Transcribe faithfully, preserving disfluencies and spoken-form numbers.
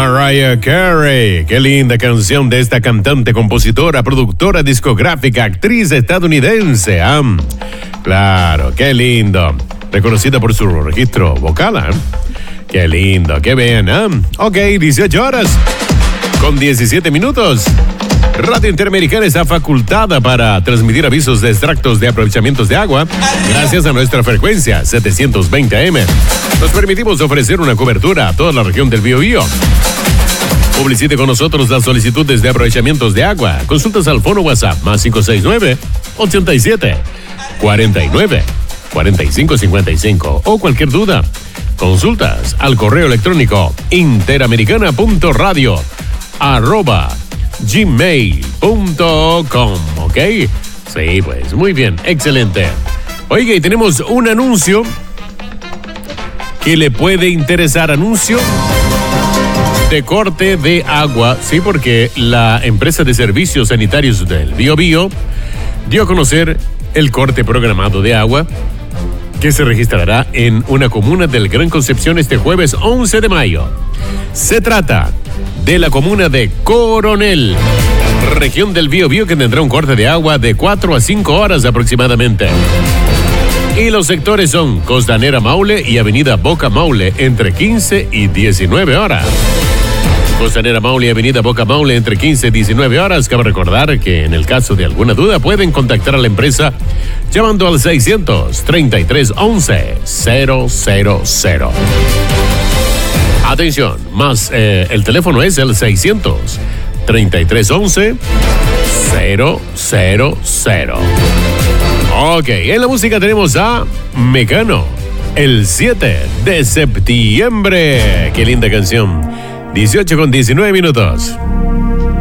Mariah Carey. Qué linda canción de esta cantante, compositora, productora discográfica, actriz estadounidense. ¿eh? Claro, qué lindo. Reconocida por su registro vocal. ¿eh? Qué lindo, qué bien. ¿eh? Ok, dieciocho horas con diecisiete minutos. Radio Interamericana está facultada para transmitir avisos de extractos de aprovechamientos de agua gracias a nuestra frecuencia setecientos veinte A M. Nos permitimos ofrecer una cobertura a toda la región del Biobío. Publicite con nosotros las solicitudes de aprovechamientos de agua. Consultas al fono WhatsApp más cinco seis nueve, ocho siete, cuatro nueve, cuatro cinco cinco cinco o cualquier duda. Consultas al correo electrónico interamericana.radio arroba gmail punto com, ¿ok? Sí, pues, muy bien, excelente. Oiga, y tenemos un anuncio que le puede interesar, anuncio de corte de agua, sí, porque la empresa de servicios sanitarios del Biobío dio a conocer el corte programado de agua que se registrará en una comuna del Gran Concepción este jueves once de mayo. Se trata de la comuna de Coronel, región del Biobío, que tendrá un corte de agua de cuatro a cinco horas aproximadamente. Y los sectores son Costanera Maule y Avenida Boca Maule entre quince y diecinueve horas. Costanera Maule y Avenida Boca Maule entre quince y diecinueve horas. Cabe recordar que en el caso de alguna duda pueden contactar a la empresa llamando al seiscientos treinta y tres once cero cero cero. Atención, más eh, el teléfono es el seiscientos treinta y tres once cero cero cero. Ok, en la música tenemos a Mecano, el siete de septiembre. Qué linda canción. dieciocho con diecinueve minutos.